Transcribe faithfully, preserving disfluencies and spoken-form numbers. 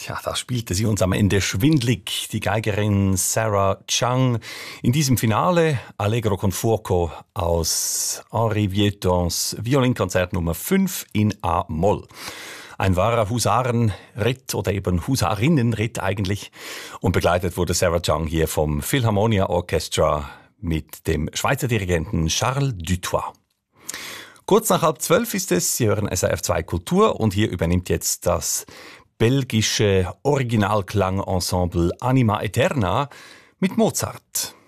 Ja, da spielte sie uns am Ende schwindlig, die Geigerin Sarah Chang. In diesem Finale Allegro con fuoco aus Henri Vieuxtemps Violinkonzert Nummer fünf in A-Moll. Ein wahrer Husarenritt oder eben Husarinnenritt eigentlich. Und begleitet wurde Sarah Chang hier vom Philharmonia Orchestra mit dem Schweizer Dirigenten Charles Dutoit. Kurz nach halb zwölf ist es, Sie hören S R F zwei Kultur und hier übernimmt jetzt das belgische Originalklangensemble Anima Eterna mit Mozart.